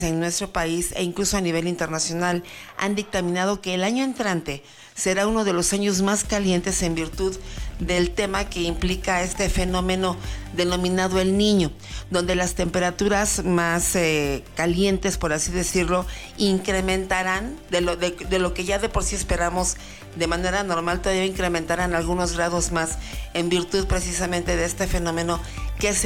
en nuestro país e incluso a nivel internacional han dictaminado que el año entrante será uno de los años más calientes en virtud del tema que implica este fenómeno denominado El Niño, donde las temperaturas más calientes, por así decirlo, incrementarán de lo que ya de por sí esperamos de manera normal, todavía incrementarán algunos grados más en virtud precisamente de este fenómeno que se